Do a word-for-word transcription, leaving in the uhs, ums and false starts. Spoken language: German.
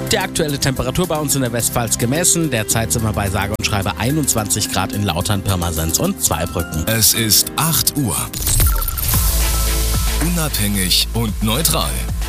Die aktuelle Temperatur bei uns in der Westpfalz gemessen. Derzeit sind wir bei sage und schreibe einundzwanzig Grad in Lautern, Pirmasens und Zweibrücken. Es ist acht Uhr. Unabhängig und neutral.